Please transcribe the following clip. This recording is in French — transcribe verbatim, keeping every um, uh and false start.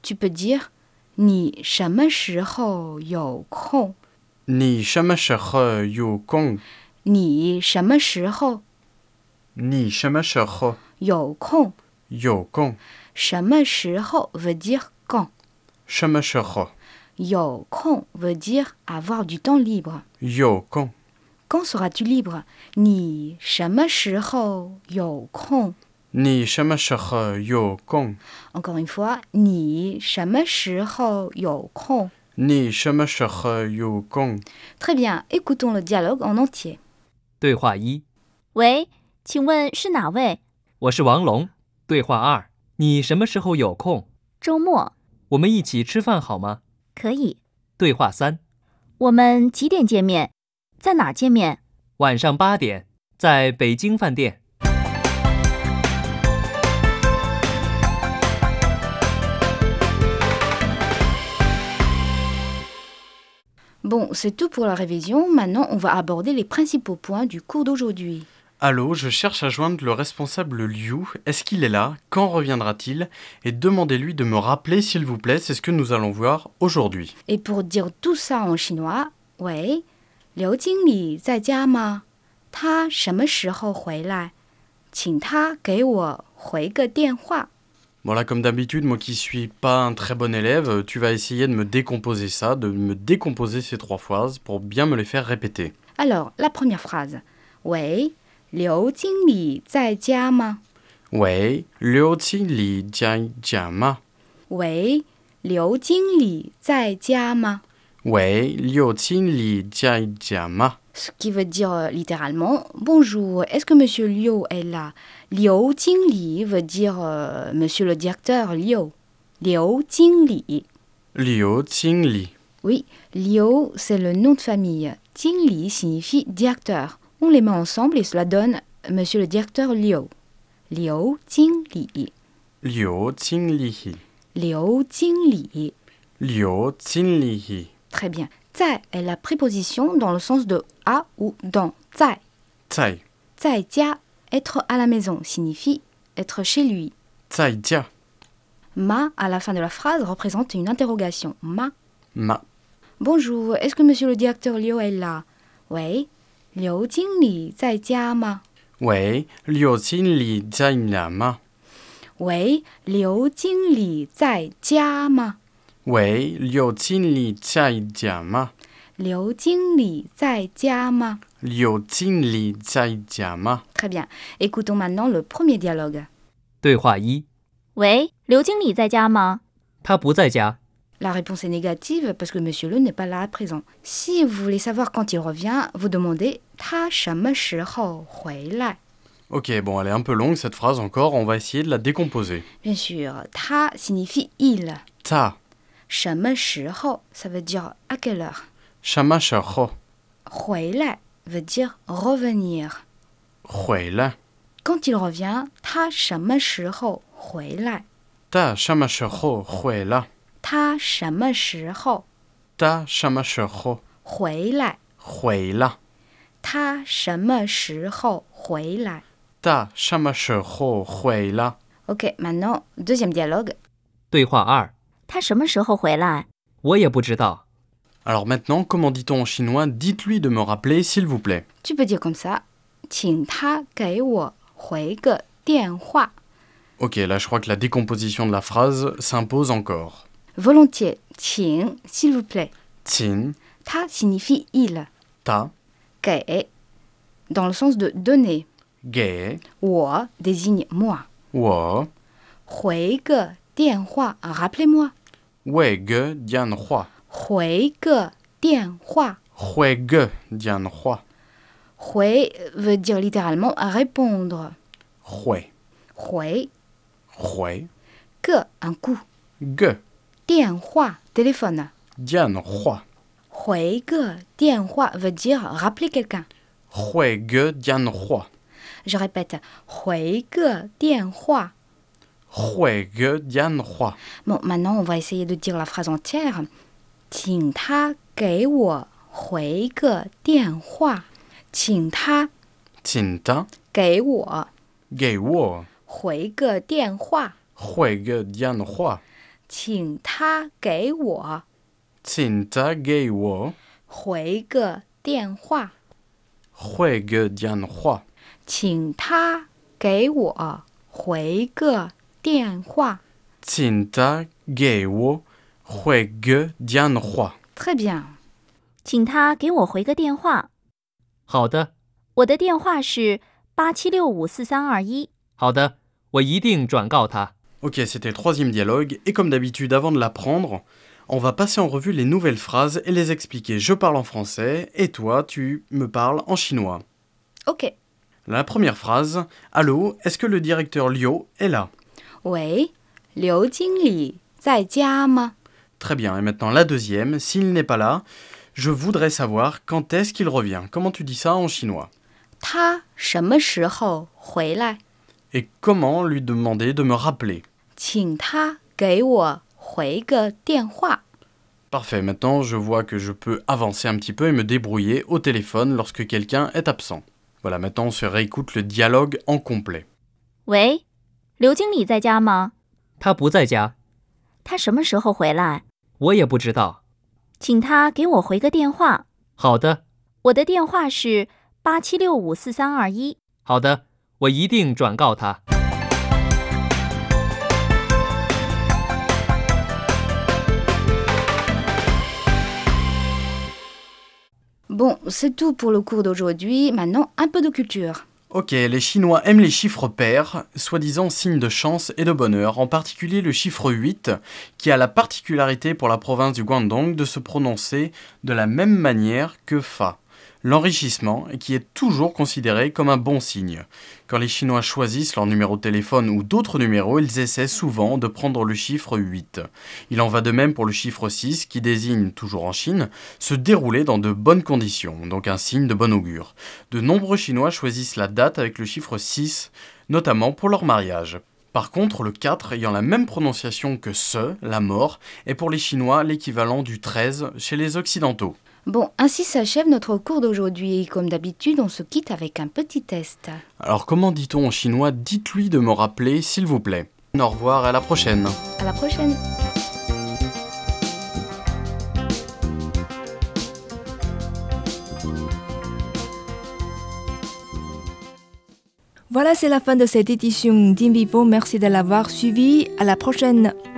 Tu peux dire 你什么时候有空？ 你什么时候有空？ 你什么时候你什么时候有空？ 有空？ 什么时候 veut dire quand. 什么时候有空 veut dire avoir du temps libre. 有空？ Quand seras-tu libre? 你什么时候有空？ 你什么时候有空？ Encore une fois, 你什么时候有空？ 你什么时候有空？ Très bien, écoutons le dialogue en entier. 对话一： 喂，请问是哪位？ 我是王龙。对话二：你什么时候有空？ 周末我们一起吃饭好吗？ 可以。 对话三： 我们几点见面？在哪儿见面？ 晚上八点，在北京饭店。 Bon, c'est tout pour la révision. Maintenant, on va aborder les principaux points du cours d'aujourd'hui. Allô, je cherche à joindre le responsable Liu. Est-ce qu'il est là? Quand reviendra-t-il? Et demandez-lui de me rappeler s'il vous plaît, c'est ce que nous allons voir aujourd'hui. Et pour dire tout ça en chinois, 喂，刘经理在家吗？他什么时候回来？请他给我回个电话。 Voilà, comme d'habitude, moi qui suis pas un très bon élève, tu vas essayer de me décomposer ça, de me décomposer ces trois phrases pour bien me les faire répéter. Alors, la première phrase. 喂，刘经理在家吗？ 喂，刘经理在家吗？ 喂，刘经理在家吗？ 喂，刘经理在家吗？ Ce qui veut dire euh, littéralement bonjour, est-ce que monsieur Liu est là? Liu Jingli veut dire euh, monsieur le directeur Liu. Liu Jingli. Liu Jingli. Oui, Liu c'est le nom de famille. Jingli signifie directeur. On les met ensemble et cela donne monsieur le directeur Liu. Liu Jingli. Liu Jingli. Liu Jingli. Liu Jingli. Très bien. 在 est la préposition dans le sens de à ou dans. 在在在家 être à la maison signifie être chez lui. 在家 Ma à la fin de la phrase représente une interrogation. Ma. 吗 Bonjour, est-ce que monsieur le directeur Liu est là? 喂，刘经理在家吗？ 喂，刘经理在家吗？ 喂，刘经理在家吗？ 喂，刘经理在家吗？ 刘经理在家吗？ 刘经理在家吗？ Très bien. Écoutons maintenant le premier dialogue. 对话一： 喂，刘经理在家吗？ 他不在家。 La réponse est négative parce que monsieur Le n'est pas là à présent. Si vous voulez savoir quand il revient, vous demandez 他什么时候回来？ Ok, bon, elle est un peu longue cette phrase encore, on va essayer de la décomposer. Bien sûr, 他 signifie il. 他什么时候 ça veut dire à quelle heure. 什么时候回来 veut dire revenir. 回来？ Quand il revient, 他什么时候回来？ 他什么时候回来？ 他什么时候他什么时候回来？ 回来？ 他什么时候回来？ 他什么时候回来？ Ok, maintenant, deuxième dialogue. 对话二： 他什么时候回来？ 我也不知道。 Alors maintenant, comment dit-on en chinois? Dites-lui de me rappeler, s'il vous plaît. Tu peux dire comme ça. 请他给我回个电话。 Ok, là je crois que la décomposition de la phrase s'impose encore. Volontiers. 请, s'il vous plaît. 请他 signifie il. 他给 dans le sens de donner. 给我 désigne moi. 我回个电话 rappelez-moi. 回个电话回个电话。 回个电话回 veut dire littéralement répondre. 回回回 que un coup. 个电话 téléphone. 电话回个电话 veut dire rappeler quelqu'un. 回个电话 Je répète. 回个电话。 回个电话 Bon, maintenant, on va essayer de dire la phrase entière. 请他给我回个电话。请他请他给我给我回个电话。 回个电话请他给我请他给我回个电话。 回个电话。 请他给我回个电话。 请他给我回个电话。 Très bien。 请他给我回个电话。 好的， 我的电话是八七六五四三二一。 好的，我一定转告他。 Ok, c'était le troisième dialogue, et comme d'habitude, avant de l'apprendre, on va passer en revue les nouvelles phrases et les expliquer. Je parle en français, et toi, tu me parles en chinois. OK。 La première phrase, Allô, est-ce que le directeur Liu est là? 喂，刘经理在家吗？ Très bien, et maintenant la deuxième, s'il n'est pas là, je voudrais savoir quand est-ce qu'il revient. Comment tu dis ça en chinois? 他什么时候回来？ Et comment lui demander de me rappeler? 请他给我回个电话。 Parfait, maintenant je vois que je peux avancer un petit peu et me débrouiller au téléphone lorsque quelqu'un est absent. Voilà, maintenant on se réécoute le dialogue en complet. 喂，刘经理在家吗？ 他不在家， 他什么时候回来？ 我也不知道。 请他给我回个电话。 好的， 我的电话是八七六五四三二一。 好的，我一定转告他。 Bon, c'est tout pour le cours d'aujourd'hui. Maintenant, un peu de culture. Ok, les Chinois aiment les chiffres pairs, soi-disant signe de chance et de bonheur, en particulier le chiffre huit, qui a la particularité pour la province du Guangdong de se prononcer de la même manière que Fa, l'enrichissement, et qui est toujours considéré comme un bon signe. Quand les Chinois choisissent leur numéro de téléphone ou d'autres numéros, ils essaient souvent de prendre le chiffre huit. Il en va de même pour le chiffre six, qui désigne, toujours en Chine, se dérouler dans de bonnes conditions, donc un signe de bon augure. De nombreux Chinois choisissent la date avec le chiffre six, notamment pour leur mariage. Par contre, le quatre, ayant la même prononciation que ce, la mort, est pour les Chinois l'équivalent du treize chez les Occidentaux. Bon, ainsi s'achève notre cours d'aujourd'hui. Comme d'habitude, on se quitte avec un petit test. Alors comment dit-on en chinois « Dites-lui de me rappeler, s'il vous plaît ». Au revoir et à la prochaine. À la prochaine. Voilà, c'est la fin de cette édition d'Invivo. Merci de l'avoir suivi. À la prochaine.